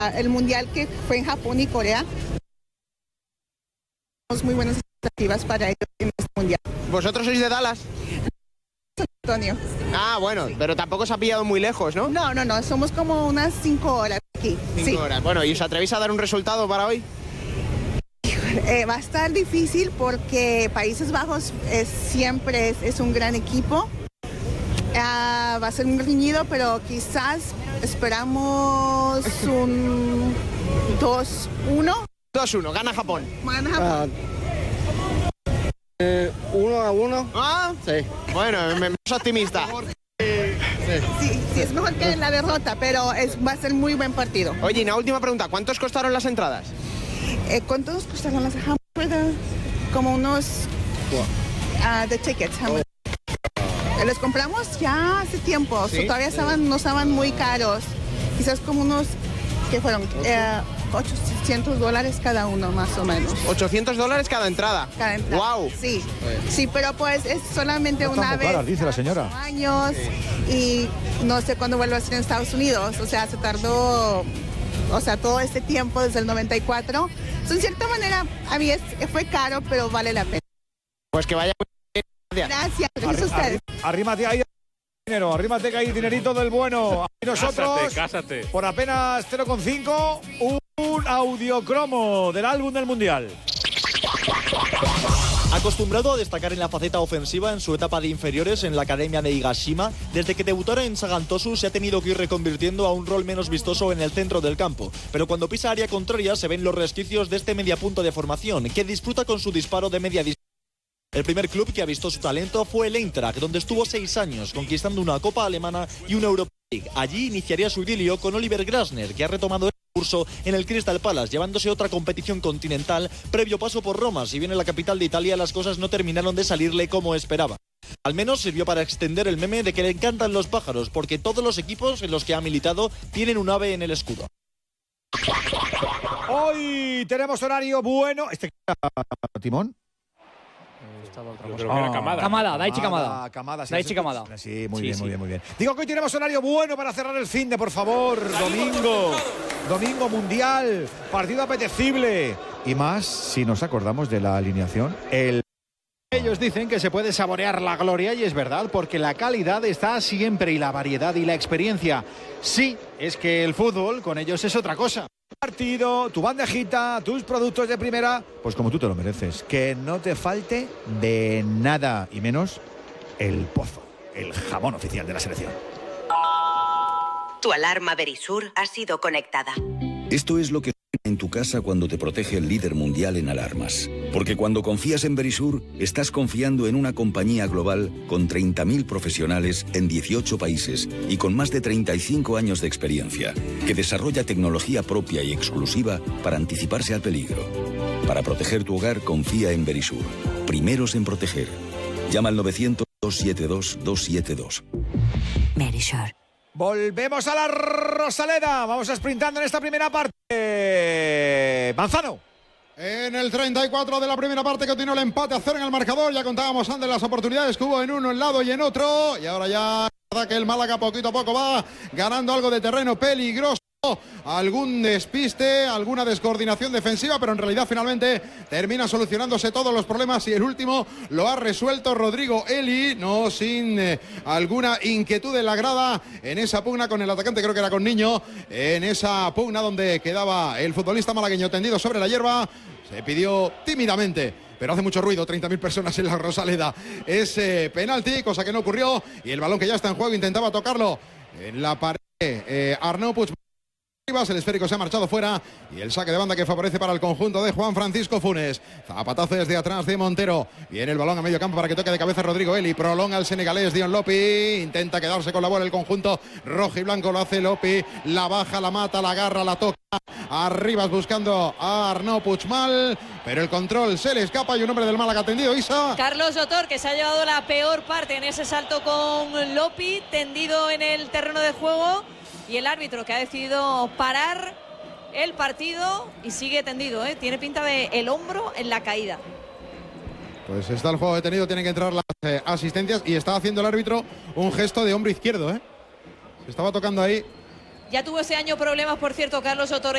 el mundial que fue en Japón y Corea. Tenemos muy buenas expectativas para ellos en este mundial. ¿Vosotros sois de Dallas? Antonio. Ah, bueno, pero tampoco os ha pillado muy lejos, ¿no? No, somos como unas 5 horas aquí. 5 horas. Bueno, ¿y os atrevéis a dar un resultado para hoy? Va a estar difícil porque Países Bajos siempre es un gran equipo. Va a ser muy reñido, pero quizás esperamos un 2-1. 2-1, gana Japón. Gana Japón. 1-1. ¿Ah? Sí. Bueno, me optimista. Sí, es mejor que la derrota, pero va a ser muy buen partido. Oye, y una última pregunta, ¿cuántos costaron las entradas? ¿Cuántos costaron las hamburguesas? Como unos de tickets. Los compramos ya hace tiempo, ¿Sí? Todavía no estaban muy caros. Quizás como unos, ¿qué fueron? $800 cada uno, más o menos. $800 cada entrada. Cada entrada. ¡Wow! Sí, pero pues es solamente una vez. Caras, dice la señora. Años, y no sé cuándo vuelva a ser en Estados Unidos. O sea, se tardó, todo este tiempo desde el 94. En cierta manera, a mí fue caro, pero vale la pena. Pues que vaya. Gracias a ustedes. Arrímate ahí dinero, arrímate que hay dinerito del bueno. Y nosotros, Cásate. por apenas 0,5, un audiocromo del álbum del Mundial. Acostumbrado a destacar en la faceta ofensiva en su etapa de inferiores en la academia de Higashima, desde que debutara en Sagan Tosu se ha tenido que ir reconvirtiendo a un rol menos vistoso en el centro del campo. Pero cuando pisa área contraria se ven los resquicios de este mediapunta de formación, que disfruta con su disparo de media distancia. El primer club que ha visto su talento fue el Eintracht, donde estuvo 6 años, conquistando una Copa Alemana y una Europa League. Allí iniciaría su idilio con Oliver Glasner, que ha retomado el curso en el Crystal Palace, llevándose otra competición continental previo paso por Roma. Si bien en la capital de Italia las cosas no terminaron de salirle como esperaba. Al menos sirvió para extender el meme de que le encantan los pájaros, porque todos los equipos en los que ha militado tienen un ave en el escudo. Hoy tenemos horario bueno. ¿Timón? Yo creo que era Kamada. Daichi Kamada. Daichi Kamada. Sí, muy bien. Digo que hoy tenemos horario bueno para cerrar el fin de, por favor. Domingo mundial, partido apetecible. Y más si nos acordamos de la alineación. Ellos dicen que se puede saborear la gloria y es verdad, porque la calidad está siempre y la variedad y la experiencia. Sí, es que el fútbol con ellos es otra cosa. Partido, tu bandejita, tus productos de primera, pues como tú te lo mereces. Que no te falte de nada, y menos el Pozo, el jamón oficial de la selección. Tu alarma Verisur ha sido conectada. Esto es lo que suena en tu casa cuando te protege el líder mundial en alarmas. Porque cuando confías en Verisur, estás confiando en una compañía global con 30.000 profesionales en 18 países y con más de 35 años de experiencia, que desarrolla tecnología propia y exclusiva para anticiparse al peligro. Para proteger tu hogar, confía en Verisur. Primeros en proteger. Llama al 900-272-272. Verisur. Volvemos a la Rosaleda. Vamos a sprintando en esta primera parte. Manzano. En el 34 de la primera parte continuó el empate a 0 en el marcador. Ya contábamos antes las oportunidades que hubo en uno lado y en otro. Y ahora ya que el Málaga poquito a poco va ganando algo de terreno peligroso. Algún despiste, alguna descoordinación defensiva, pero en realidad finalmente termina solucionándose todos los problemas y el último lo ha resuelto Rodrigo Eli, no sin alguna inquietud en la grada en esa pugna con el atacante, creo que era con Niño, en esa pugna donde quedaba el futbolista malagueño tendido sobre la hierba. Se pidió tímidamente, pero hace mucho ruido, 30.000 personas en la Rosaleda, ese penalti, cosa que no ocurrió, y el balón que ya está en juego intentaba tocarlo en la pared. Arnau Puig, el esférico se ha marchado fuera y el saque de banda que favorece para el conjunto de Juan Francisco Funes. Zapatazo desde atrás de Montero. Viene el balón a medio campo para que toque de cabeza Rodrigo Eli. Prolonga el senegalés Dion Lopi. Intenta quedarse con la bola el conjunto rojo y blanco. Lo hace Lopi. La baja, la mata, la agarra, la toca. Arribas buscando a Arnau Puigmal, pero el control se le escapa y un hombre del Málaga tendido, Isa. Carlos Sotor, que se ha llevado la peor parte en ese salto con Lopi, tendido en el terreno de juego. Y el árbitro que ha decidido parar el partido y sigue tendido, ¿eh? Tiene pinta de el hombro en la caída. Pues está el juego detenido, tienen que entrar las asistencias y está haciendo el árbitro un gesto de hombro izquierdo, ¿eh? Se estaba tocando ahí. Ya tuvo ese año problemas, por cierto, Carlos Sotor.